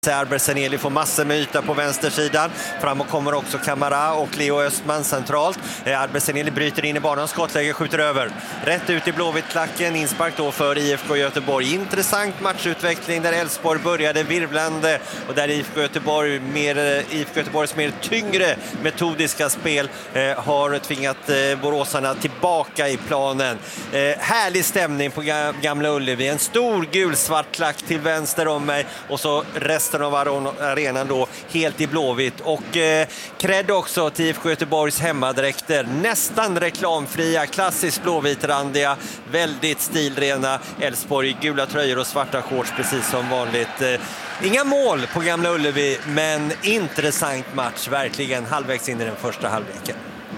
Arberseneli får massor med yta på vänstersidan. Framåt kommer också Kamara och Leo Östman centralt. Arberseneli bryter in i banan, skottläge, skjuter över. Rätt ut i Blåvitt-klacken, inspark då för IFK Göteborg. Intressant matchutveckling där Elfsborg började virvlande och där IFK Göteborgs mer tyngre metodiska spel har tvingat boråsarna tillbaka i planen. Härlig stämning på Gamla Ullevi. En stor gul-svart klack till vänster om mig och så resten av arenan då helt i blåvitt. Och cred också till IFK Göteborgs hemmadräkter. Nästan reklamfria, klassiskt blåvitrandiga, väldigt stilrena Elfsborg, gula tröjor och svarta shorts precis som vanligt. Inga mål på Gamla Ullevi, men intressant match verkligen halvvägs in i den första halvleken.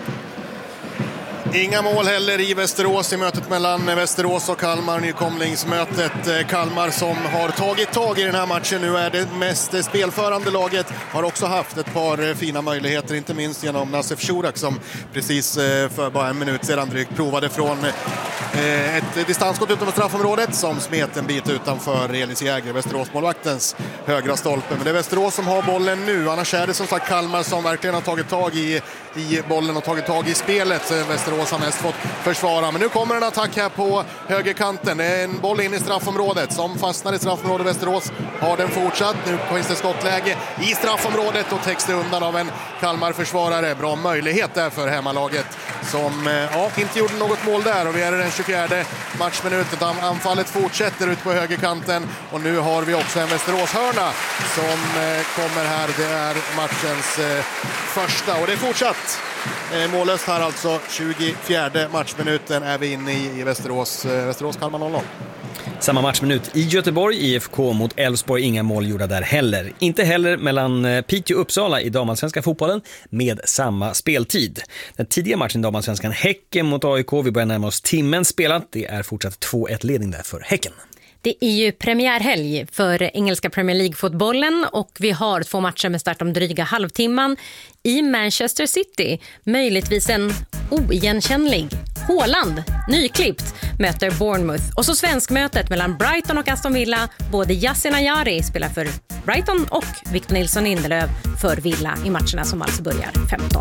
Inga mål heller i Västerås i mötet mellan Västerås och Kalmar, nykomlingsmötet. Kalmar som har tagit tag i den här matchen nu är det mest spelförande laget, har också haft ett par fina möjligheter, inte minst genom Nasef Shurak som precis för bara en minut sedan drygt provade från ett distansskott utanför straffområdet som smet en bit utanför Elis Jäger, Västerås-målvaktens högra stolpe. Men det är Västerås som har bollen nu, annars är det som sagt Kalmar som verkligen har tagit tag i bollen och tagit tag i spelet. Västerås har mest fått försvara, men nu kommer en attack här på högerkanten. Det är en boll in i straffområdet som fastnar i straffområdet. Västerås har den fortsatt. Nu finns det skottläge i straffområdet och täcks det undan av en Kalmar-försvarare. Bra möjlighet där för hemmalaget som inte gjorde något mål där, och vi är i den 24 matchminuten. Anfallet fortsätter ut på högerkanten och nu har vi också en Västerås-hörna som kommer här. Det är matchens första och det är fortsatt mållöst här alltså. 24 matchminuten är vi inne i Västerås Kalmar 0-0. Samma matchminut i Göteborg, IFK mot Elfsborg, inga mål gjorda där heller. Inte heller mellan Piteå och Uppsala i damallsvenska fotbollen med samma speltid. Den tidiga matchen i damallsvenskan Häcken mot AIK, vi börjar närma oss timmen spelat. Det är fortsatt 2-1-ledning där för Häcken. Det är ju premiärhelg för engelska Premier League-fotbollen och vi har 2 matcher med start om dryga halvtimman. I Manchester City, möjligtvis en oigenkännlig Haaland, nyklippt, möter Bournemouth. Och så svenskmötet mellan Brighton och Aston Villa. Både Yasin Ayari spelar för Brighton och Victor Nilsson Lindelöf för Villa i matcherna som alltså börjar 15.